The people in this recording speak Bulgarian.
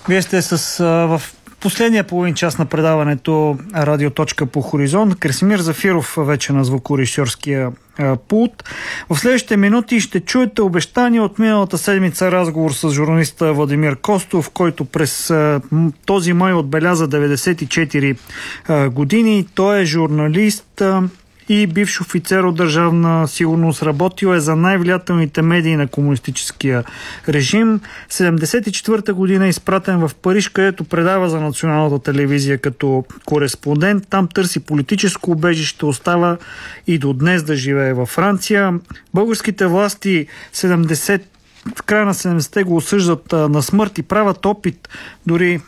Вие сте в последния половин час на предаването Радиоточка по хоризонт. Красимир Зафиров вече на звукорежисьорския пулт. В следващите минути ще чуете обещания от миналата седмица разговор с журналиста Владимир Костов, който през този май отбеляза 94 години. Той е журналист и бивш офицер от Държавна сигурност. Работил е за най-влиятелните медии на комунистическия режим. 1974 година е изпратен в Париж, където предава за националната телевизия като кореспондент. Там търси политическо убежище, остава и до днес да живее във Франция. Българските власти в края на 70-те го осъждат на смърт и правят опит дори